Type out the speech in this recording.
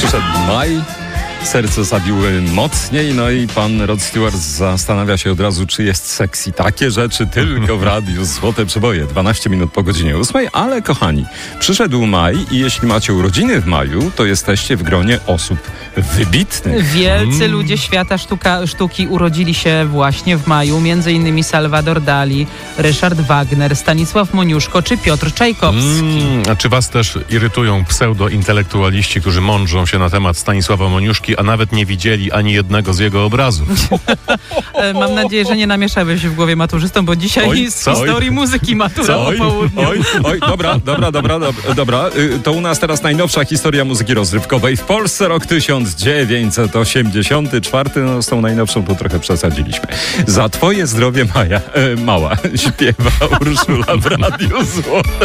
Przyszedł maj, serce zabiły mocniej, no i pan Rod Stewart zastanawia się od razu, czy jest sexy. Takie rzeczy tylko w radiu. Złote przeboje, 12 minut po godzinie 8, ale kochani, przyszedł maj i jeśli macie urodziny w maju, to jesteście w gronie osób wybitnych. Wielcy ludzie świata sztuki urodzili się właśnie w maju, między innymi Salvador Dali, Ryszard Wagner, Stanisław Moniuszko czy Piotr Czajkowski. A czy was też irytują pseudointelektualiści, którzy mądrzą się na temat Stanisława Moniuszki, a nawet nie widzieli ani jednego z jego obrazów? Mam nadzieję, że nie namieszałeś w głowie maturzystom, bo dzisiaj z historii muzyki matura po południu. Dobra. To u nas teraz najnowsza historia muzyki rozrywkowej. W Polsce rok 1984. No z tą najnowszą to trochę przesadziliśmy. Za twoje zdrowie mała śpiewa Urszula w Radiu Złote